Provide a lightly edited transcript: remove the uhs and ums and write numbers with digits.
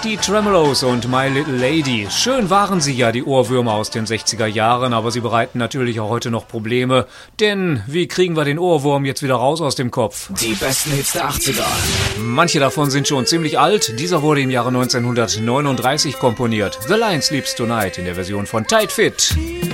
Die Tremeloes und My Little Lady. Schön waren sie ja, die Ohrwürmer aus den 60er Jahren, aber sie bereiten natürlich auch heute noch Probleme. Denn wie kriegen wir den Ohrwurm jetzt wieder raus aus dem Kopf? Die besten Hits der 80er. Manche davon sind schon ziemlich alt. Dieser wurde im Jahre 1939 komponiert. The Lion Sleeps Tonight in der Version von Tight Fit.